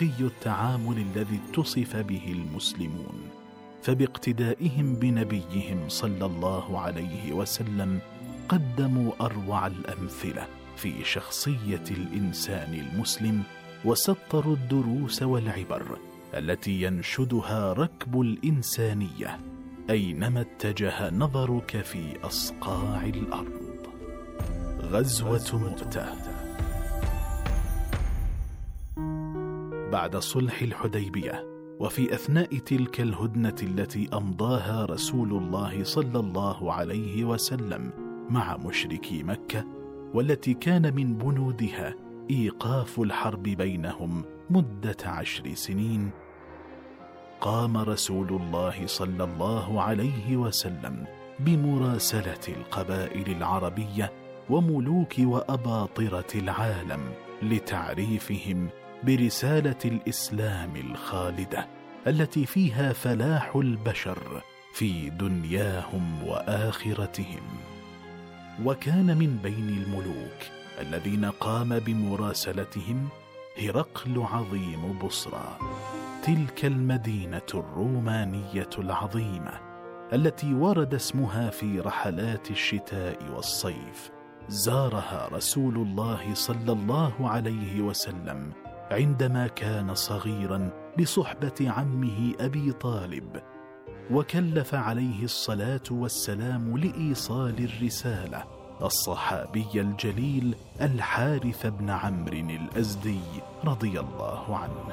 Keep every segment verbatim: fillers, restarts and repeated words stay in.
رقي التعامل الذي اتصف به المسلمون، فباقتدائهم بنبيهم صلى الله عليه وسلم قدموا أروع الأمثلة في شخصية الإنسان المسلم، وسطروا الدروس والعبر التي ينشدها ركب الإنسانية أينما اتجه نظرك في أصقاع الأرض. غزوة مؤتة. بعد صلح الحديبية، وفي أثناء تلك الهدنة التي أمضاها رسول الله صلى الله عليه وسلم مع مشركي مكة، والتي كان من بنودها إيقاف الحرب بينهم مدة عشر سنين، قام رسول الله صلى الله عليه وسلم بمراسلة القبائل العربية وملوك وأباطرة العالم لتعريفهم برسالة الإسلام الخالدة التي فيها فلاح البشر في دنياهم وآخرتهم. وكان من بين الملوك الذين قام بمراسلتهم هرقل عظيم بصرى، تلك المدينة الرومانية العظيمة التي ورد اسمها في رحلات الشتاء والصيف. زارها رسول الله صلى الله عليه وسلم عندما كان صغيرا لصحبة عمه أبي طالب، وكلف عليه الصلاة والسلام لإيصال الرسالة الصحابي الجليل الحارث بن عمرو الأزدي رضي الله عنه.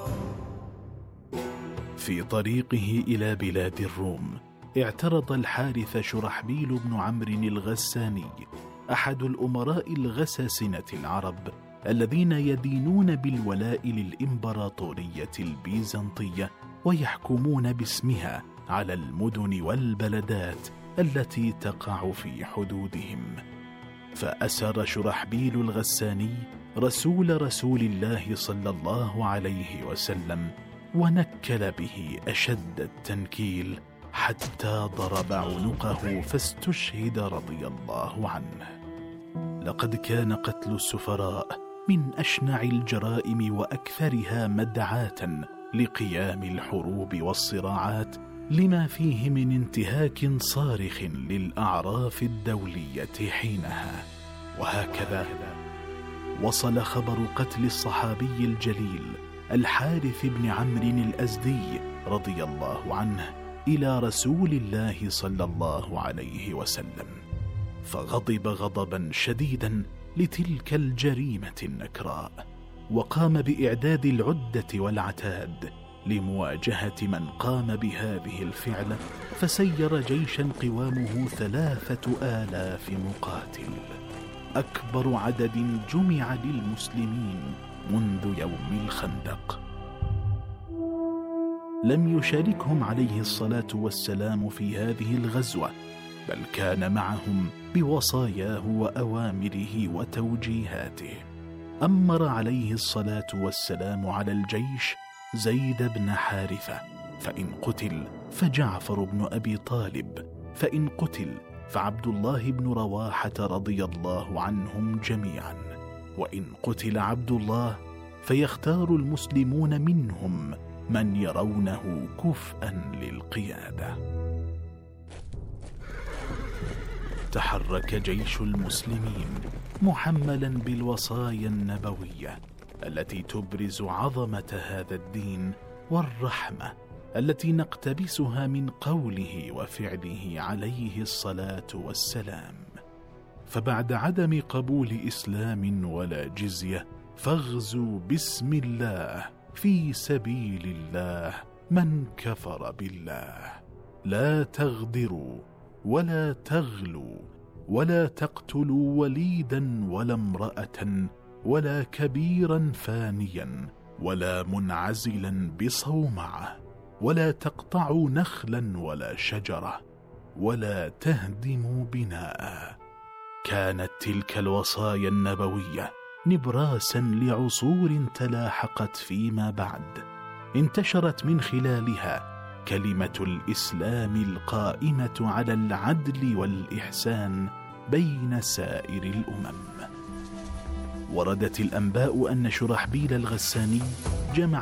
في طريقه إلى بلاد الروم اعترض الحارث شرحبيل بن عمرو الغساني، أحد الأمراء الغساسنة العرب الذين يدينون بالولاء للإمبراطورية البيزنطية ويحكمون باسمها على المدن والبلدات التي تقع في حدودهم. فأسر شرحبيل الغساني رسول رسول الله صلى الله عليه وسلم ونكل به أشد التنكيل حتى ضرب عنقه فاستشهد رضي الله عنه. لقد كان قتل السفراء من أشنع الجرائم وأكثرها مدعاة لقيام الحروب والصراعات، لما فيه من انتهاك صارخ للأعراف الدولية حينها. وهكذا وصل خبر قتل الصحابي الجليل الحارث بن عمرو الأزدي رضي الله عنه إلى رسول الله صلى الله عليه وسلم، فغضب غضبا شديدا لتلك الجريمة النكراء، وقام بإعداد العدة والعتاد لمواجهة من قام بهذه الفعلة، فسير جيشا قوامه ثلاثة آلاف مقاتل، أكبر عدد جمع للمسلمين منذ يوم الخندق. لم يشاركهم عليه الصلاة والسلام في هذه الغزوة، بل كان معهم بوصاياه وأوامره وتوجيهاته. أمر عليه الصلاة والسلام على الجيش زيد بن حارثة، فإن قتل فجعفر بن أبي طالب، فإن قتل فعبد الله بن رواحة رضي الله عنهم جميعا، وإن قتل عبد الله فيختار المسلمون منهم من يرونه كفءا للقيادة. تحرك جيش المسلمين محملا بالوصايا النبوية التي تبرز عظمة هذا الدين والرحمة التي نقتبسها من قوله وفعله عليه الصلاة والسلام. فبعد عدم قبول إسلام ولا جزية فاغزوا بسم الله في سبيل الله من كفر بالله، لا تغدروا ولا تغلوا ولا تقتلوا وليدا ولا امرأة ولا كبيرا فانيا ولا منعزلا بصومعة، ولا تقطعوا نخلا ولا شجرة ولا تهدموا بناء. كانت تلك الوصايا النبوية نبراسا لعصور تلاحقت فيما بعد، انتشرت من خلالها كلمة الإسلام القائمة على العدل والإحسان بين سائر الأمم. وردت الأنباء أن شرحبيل الغساني جمع